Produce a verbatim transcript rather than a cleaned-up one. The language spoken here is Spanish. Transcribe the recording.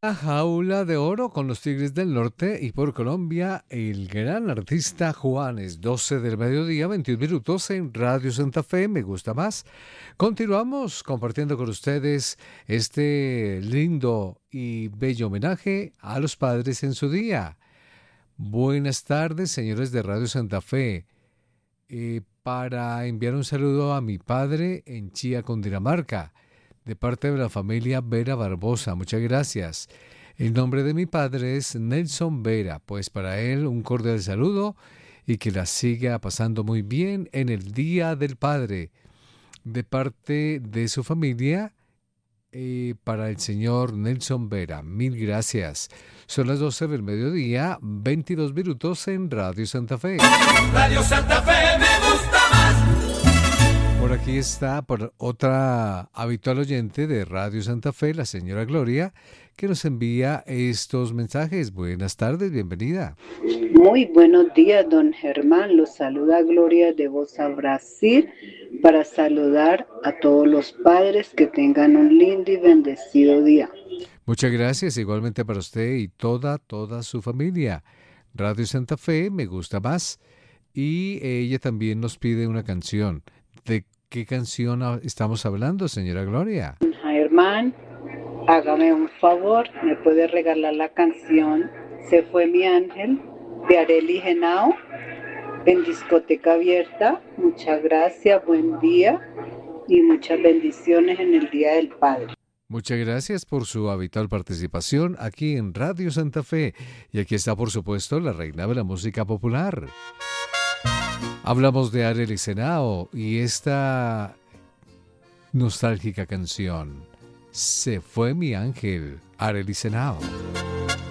La jaula de oro con los Tigres del Norte y por Colombia el gran artista Juanes, doce del mediodía, veintiún minutos en Radio Santa Fe, me gusta más. Continuamos compartiendo con ustedes este lindo y bello homenaje a los padres en su día. Buenas tardes, señores de Radio Santa Fe. Eh, para enviar un saludo a mi padre en Chía, Cundinamarca, de parte de la familia Vera Barbosa. Muchas gracias. El nombre de mi padre es Nelson Vera. Pues para él un cordial saludo y que la siga pasando muy bien en el Día del Padre. De parte de su familia, eh, para el señor Nelson Vera. Mil gracias. Son las doce del mediodía, veintidós minutos en Radio Santa Fe. Radio Santa Fe me gusta más. Por aquí está por otra habitual oyente de Radio Santa Fe, la señora Gloria, que nos envía estos mensajes. Buenas tardes, bienvenida. Muy buenos días, don Germán. Los saluda Gloria de Bosa, Brasil, para saludar a todos los padres que tengan un lindo y bendecido día. Muchas gracias, igualmente para usted y toda, toda su familia. Radio Santa Fe, me gusta más. Y ella también nos pide una canción. ¿De qué canción estamos hablando, señora Gloria? Germán, hágame un favor, ¿me puede regalar la canción Se fue mi ángel de Arely Genao en discoteca abierta? Muchas gracias, buen día y muchas bendiciones en el Día del Padre. Muchas gracias por su habitual participación aquí en Radio Santa Fe. Y aquí está, por supuesto, la reina de la música popular. Hablamos de Arely Genao y esta nostálgica canción, Se fue mi ángel, Arely Genao.